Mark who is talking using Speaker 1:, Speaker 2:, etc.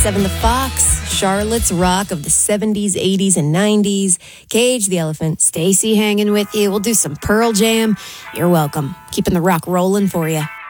Speaker 1: 94.7 The Fox, Charlotte's rock of the 70s, 80s, and 90s. Cage the Elephant, Stacy hanging with you. We'll do some Pearl Jam. You're welcome. Keeping the rock rolling for you.